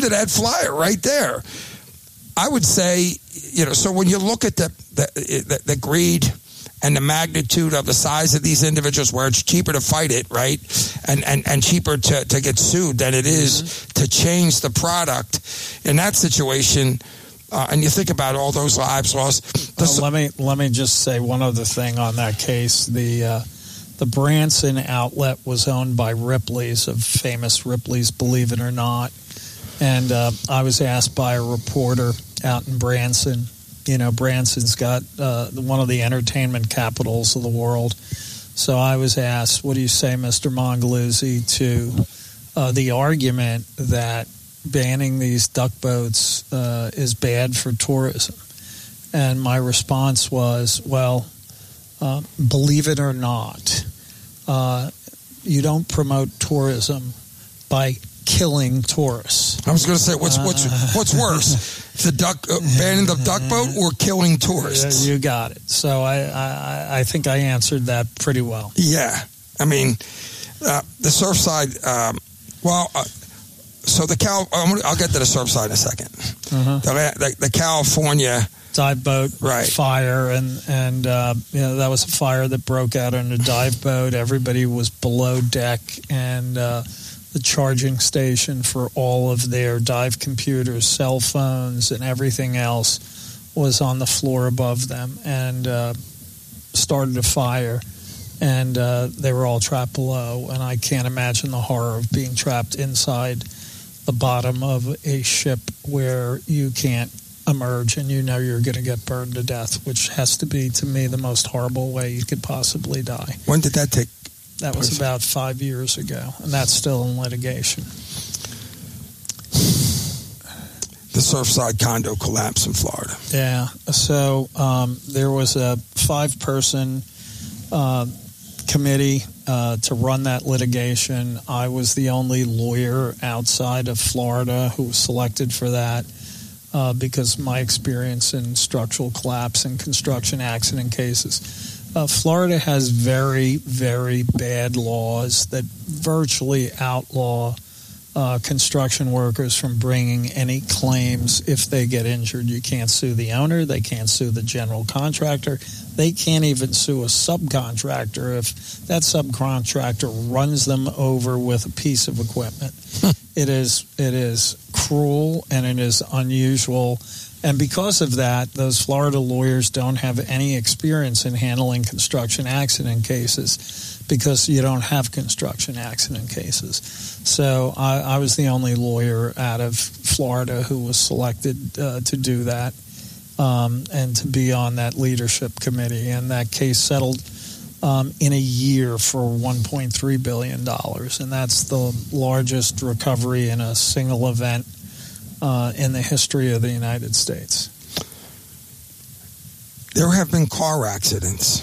end of that flyer right there. I would say, so when you look at the greed and the magnitude of the size of these individuals, where it's cheaper to fight it, right, and cheaper to get sued than it is to change the product in that situation. And you think about all those lives lost. Let me just say one other thing on that case. The Branson outlet was owned by Ripley's, of famous Ripley's, believe it or not. And I was asked by a reporter out in Branson. Branson's got one of the entertainment capitals of the world. So I was asked, what do you say, Mr. Mongaluzzi, to the argument that banning these duck boats is bad for tourism? And my response was, well, believe it or not, you don't promote tourism by killing tourists. I was going to say, what's worse, the banning the duck boat or killing tourists? You got it. So I think I answered that pretty well. Yeah, I mean, the Surfside. So I'll get to the Surfside in a second. The California dive boat fire, and that was a fire that broke out on a dive boat. Everybody was below deck, and the charging station for all of their dive computers, cell phones, and everything else was on the floor above them, and started a fire, and they were all trapped below. And I can't imagine the horror of being trapped inside the bottom of a ship where you can't emerge and you're going to get burned to death, which has to be, to me, the most horrible way you could possibly die. When did that take? That was about 5 years ago, and that's still in litigation. The Surfside condo collapse in Florida. Yeah, so there was a 5-person committee to run that litigation. I was the only lawyer outside of Florida who was selected for that because of my experience in structural collapse and construction accident cases. Florida has very, very bad laws that virtually outlaw construction workers from bringing any claims if they get injured. You can't sue the owner. They can't sue the general contractor. They can't even sue a subcontractor if that subcontractor runs them over with a piece of equipment. It is cruel and it is unusual. And because of that, those Florida lawyers don't have any experience in handling construction accident cases because you don't have construction accident cases. So I was the only lawyer out of Florida who was selected to do that and to be on that leadership committee. And that case settled in a year for $1.3 billion. And that's the largest recovery in a single event in the history of the United States. There have been car accidents,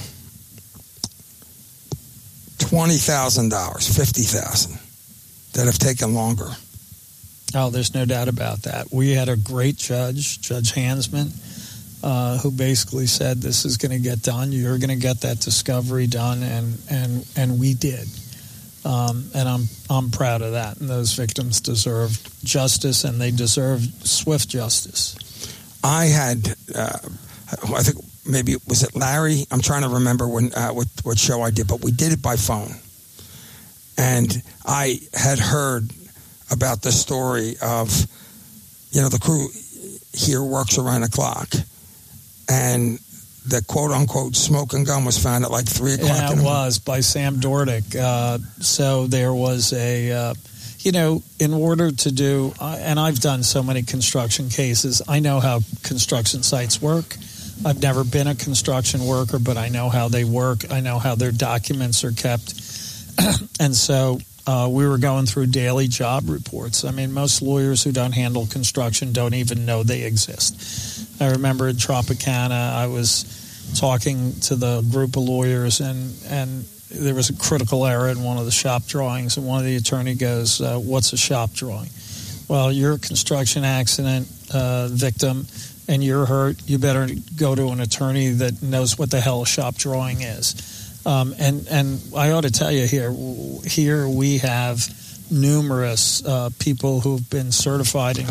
$20,000, $50,000, that have taken longer. Oh, there's no doubt about that. We had a great judge, Judge Hansman, who basically said, this is going to get done. You're going to get that discovery done, and we did. And I'm proud of that. And those victims deserved justice, and they deserved swift justice. I had, I think maybe was it Larry? I'm trying to remember what show I did, but we did it by phone. And I had heard about the story of, the crew here works around the clock, and the quote-unquote smoking gun was found at like 3 o'clock. Yeah, it was by Sam Dordick. So there was a, in order to do, and I've done so many construction cases, I know how construction sites work. I've never been a construction worker, but I know how they work. I know how their documents are kept. And so we were going through daily job reports. I mean, most lawyers who don't handle construction don't even know they exist. I remember in Tropicana, I was talking to the group of lawyers, and there was a critical error in one of the shop drawings, and one of the attorney goes, what's a shop drawing? Well, you're a construction accident victim, and you're hurt. You better go to an attorney that knows what the hell a shop drawing is. And I ought to tell you here we have numerous people who've been certified in